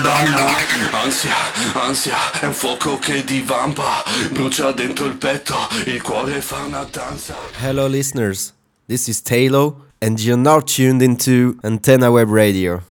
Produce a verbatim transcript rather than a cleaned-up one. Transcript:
donna. Ansia, ansia, è un fuoco che divampa, brucia dentro il petto, il cuore fa una danza. Hello listeners, this is Talo and you're now tuned into Antenna Web Radio.